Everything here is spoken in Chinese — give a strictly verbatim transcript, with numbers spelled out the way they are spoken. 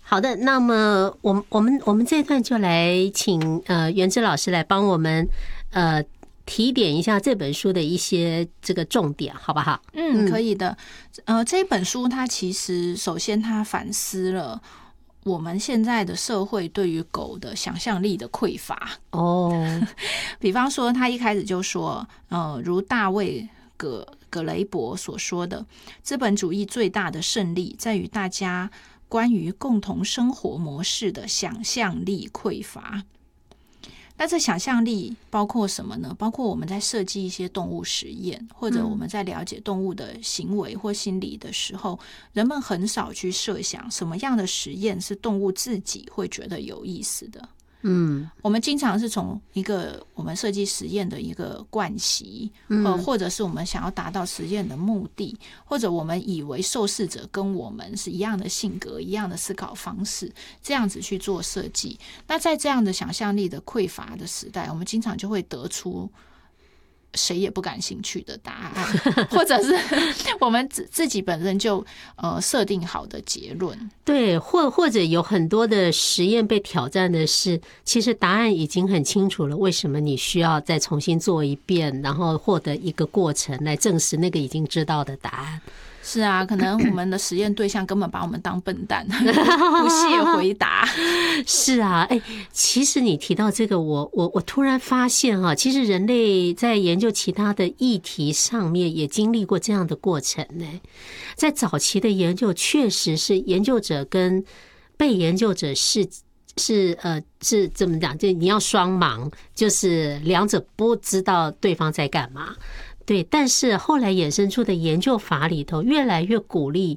好的，那么我们我们我们这一段就来请呃元之老师来帮我们呃提点一下这本书的一些这个重点，好不好？ 嗯，可以的。呃，这本书它其实首先它反思了我们现在的社会对于狗的想象力的匮乏。 哦， 比方说，他一开始就说，呃，如大卫葛葛雷伯所说的，资本主义最大的胜利在于大家关于共同生活模式的想象力匮乏。那这想象力包括什么呢？包括我们在设计一些动物实验，或者我们在了解动物的行为或心理的时候，人们很少去设想什么样的实验是动物自己会觉得有意思的。嗯，我们经常是从一个我们设计实验的一个惯习，呃，或者是我们想要达到实验的目的，或者我们以为受试者跟我们是一样的性格、一样的思考方式，这样子去做设计。那在这样的想象力的匮乏的时代，我们经常就会得出谁也不感兴趣的答案，或者是我们自己本身就呃设定好的结论。 对，或或者有很多的实验被挑战的是，其实答案已经很清楚了，为什么你需要再重新做一遍，然后获得一个过程来证实那个已经知道的答案。 是啊，可能我们的实验对象根本把我们当笨蛋，不屑回答。 是啊，哎，其实你提到这个，我我我突然发现哈，其实人类在研究其他的议题上面也经历过这样的过程呢。在早期的研究，确实是研究者跟被研究者是是呃是怎么讲？就你要双盲，就是两者不知道对方在干嘛。对，但是后来衍生出的研究法里头，越来越鼓励